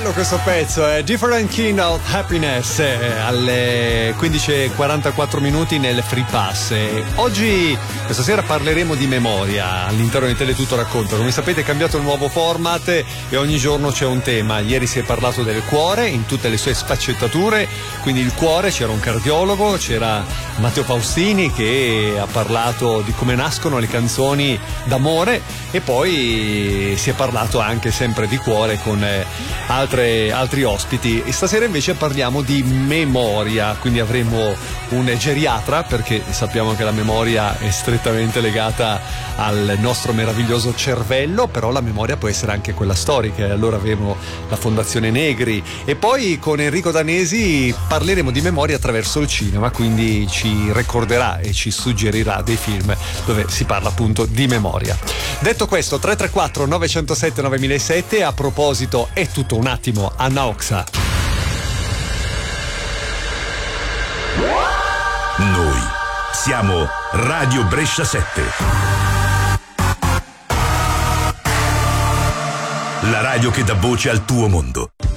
bello questo pezzo, è Different Kind of Happiness, alle 15:44 minuti nel Free Pass. Oggi, questa sera, parleremo di memoria all'interno di Teletutto Racconta. Come sapete è cambiato il nuovo format e ogni giorno c'è un tema. Ieri si è parlato del cuore in tutte le sue sfaccettature, quindi il cuore, c'era un cardiologo, c'era Matteo Faustini che ha parlato di come nascono le canzoni d'amore, e poi si è parlato anche sempre di cuore con altri ospiti. E stasera invece parliamo di memoria, quindi avremo un geriatra, perché sappiamo che la memoria è strettamente legata al nostro meraviglioso cervello, però la memoria può essere anche quella storica, e allora avremo la Fondazione Negri. E poi con Enrico Danesi parleremo di memoria attraverso il cinema, quindi ci ricorderà e ci suggerirà dei film dove si parla appunto di memoria. Detto questo, 334 907 9007. A proposito, è tutto un attimo a Naoxa. Noi siamo Radio Brescia 7. La radio che dà voce al tuo mondo.